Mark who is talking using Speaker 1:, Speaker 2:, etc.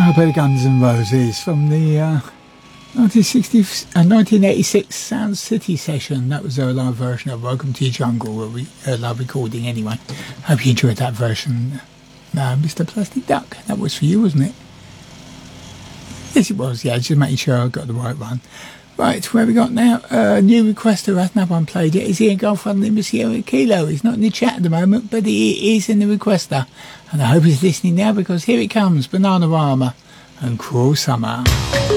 Speaker 1: by Guns N' Roses from the 1986 Sound City session. That was their live version of Welcome to Your Jungle, a live recording anyway. Hope you enjoyed that version, Mr. Plastic Duck. That was for you, wasn't it? Yes, it was, yeah, just making sure I got the right one. Right, where we got now? New requester, has no one played it. Is he in Golf London in Sierra Kilo? He's not in the chat at the moment, but he is in the requester. And I hope he's listening now, because here it comes, Bananarama and Cruel Summer.